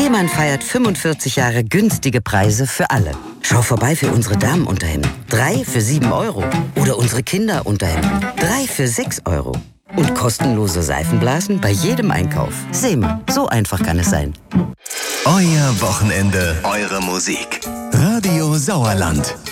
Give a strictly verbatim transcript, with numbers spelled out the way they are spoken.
Seemann feiert fünfundvierzig Jahre günstige Preise für alle. Schau vorbei für unsere Damenunterhemden. Drei für sieben Euro. Oder unsere Kinderunterhemden. Drei für sechs Euro. Und kostenlose Seifenblasen bei jedem Einkauf. Seemann, so einfach kann es sein. Euer Wochenende, eure Musik. Radio Sauerland.